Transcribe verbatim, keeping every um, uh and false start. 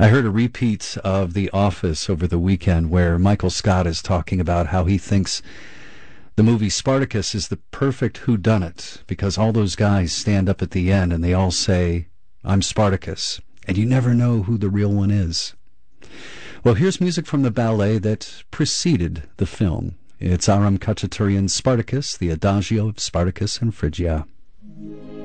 I heard a repeat of The Office over the weekend where Michael Scott is talking about how he thinks the movie Spartacus is the perfect whodunit because all those guys stand up at the end and they all say, "I'm Spartacus," and you never know who the real one is. Well, here's music from the ballet that preceded the film. It's Aram Khachaturian's Spartacus, the Adagio of Spartacus and Phrygia.